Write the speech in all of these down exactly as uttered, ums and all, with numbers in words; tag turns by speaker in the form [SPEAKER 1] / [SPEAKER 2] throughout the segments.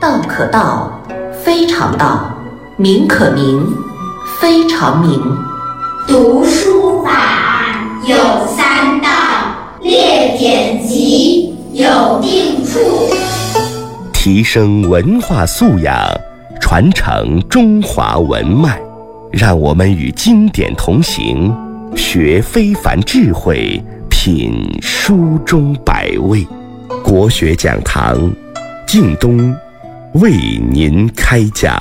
[SPEAKER 1] 道可道，非常道；名可名，非常名。
[SPEAKER 2] 读书法有三到，列典籍有定处。
[SPEAKER 3] 提升文化素养，传承中华文脉，让我们与经典同行，学非凡智慧，品书中百味。国学讲堂，靳东为您开讲。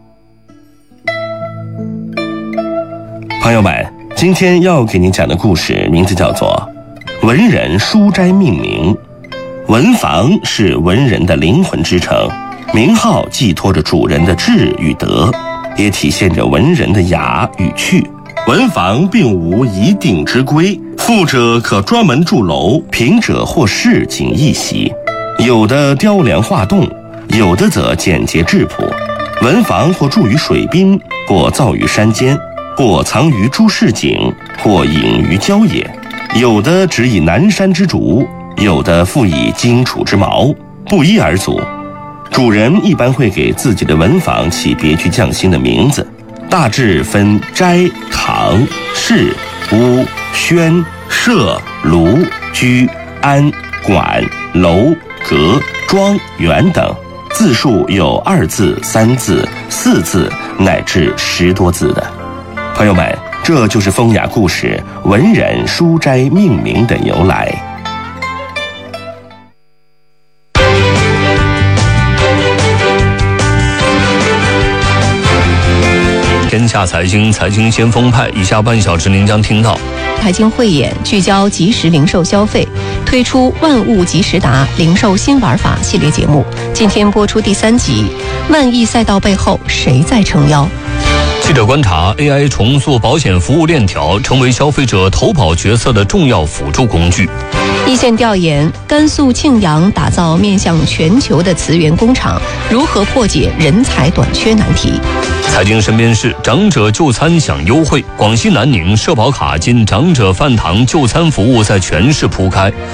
[SPEAKER 3] 朋友们，今天要给您讲的故事名字叫做《文人书斋命名》。文房是文人的灵魂之城，名号寄托着主人的智与德，也体现着文人的雅与趣。文房并无一定之规，富者可专门住楼，贫者或市井一席，有的雕梁画栋，有的则简洁质朴。文房或住于水滨，或造于山间，或藏于诸市井，或隐于郊野，有的只以南山之竹，有的复以荆楚之茅，不一而足。主人一般会给自己的文房起别具匠心的名字，大致分斋、堂、室、屋、轩、舍、庐、居、庵、馆、楼、阁、庄、园等，字数有二字、三字、四字乃至十多字的。朋友们，这就是风雅故事文人书斋命名的由来。
[SPEAKER 4] 天下财经，财经先锋派，以下半小时您将听到
[SPEAKER 5] 财经汇演聚焦即时零售消费，推出万物即时达零售新玩法系列节目，今天播出第三集，万亿赛道背后谁在撑腰？
[SPEAKER 4] 记者观察 A I 重塑保险服务链条，成为消费者投保决策的重要辅助工具。
[SPEAKER 5] 一线调研，甘肃庆阳打造面向全球的磁源工厂，如何破解人才短缺难题？
[SPEAKER 4] 财经身边事，长者就餐享优惠，广西南宁社保卡进长者饭堂就餐服务在全市铺开。